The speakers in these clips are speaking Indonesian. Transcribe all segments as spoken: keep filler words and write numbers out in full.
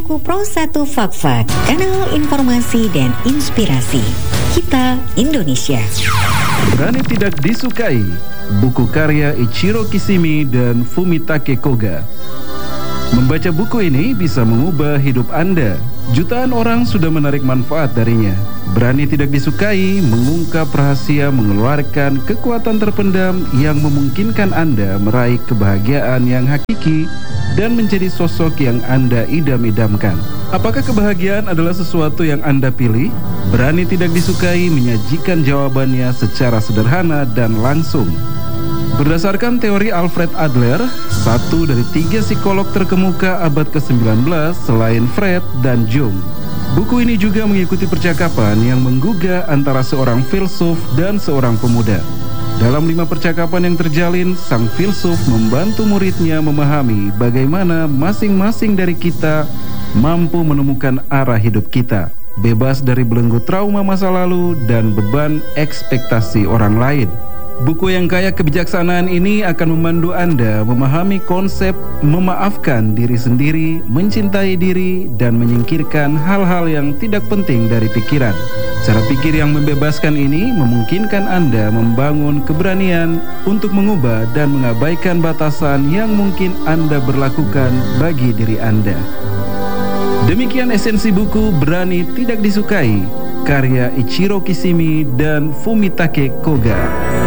buku Pro satu Fak-Fak, kanal informasi dan inspirasi. Kita Indonesia. Berani Tidak Disukai, buku karya Ichiro Kishimi dan Fumitake Koga. Membaca buku ini bisa mengubah hidup Anda. Jutaan orang sudah menarik manfaat darinya. Berani Tidak Disukai mengungkap rahasia mengeluarkan kekuatan terpendam yang memungkinkan Anda meraih kebahagiaan yang hakiki dan menjadi sosok yang Anda idam-idamkan. Apakah kebahagiaan adalah sesuatu yang Anda pilih? Berani Tidak Disukai menyajikan jawabannya secara sederhana dan langsung. Berdasarkan teori Alfred Adler, satu dari tiga psikolog terkemuka abad ke sembilan belas selain Freud dan Jung. Buku ini juga mengikuti percakapan yang menggugah antara seorang filsuf dan seorang pemuda. Dalam lima percakapan yang terjalin, sang filsuf membantu muridnya memahami bagaimana masing-masing dari kita mampu menemukan arah hidup kita, bebas dari belenggu trauma masa lalu dan beban ekspektasi orang lain. Buku yang kaya kebijaksanaan ini akan memandu Anda memahami konsep memaafkan diri sendiri, mencintai diri, dan menyingkirkan hal-hal yang tidak penting dari pikiran. Cara pikir yang membebaskan ini memungkinkan Anda membangun keberanian untuk mengubah dan mengabaikan batasan yang mungkin Anda berlakukan bagi diri Anda. Demikian esensi buku Berani Tidak Disukai, karya Ichiro Kishimi dan Fumitake Koga.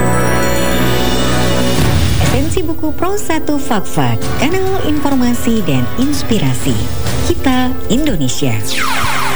Esensi buku Pro satu Fak-Fak, kanal informasi dan inspirasi. Kita Indonesia.